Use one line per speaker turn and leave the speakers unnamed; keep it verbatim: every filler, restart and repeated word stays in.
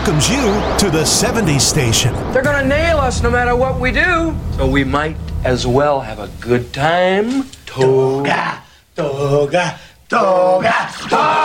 welcomes you to the seventies station.
They're gonna nail us no matter what we do, so we might as well have a good time. Toga, toga, toga, toga.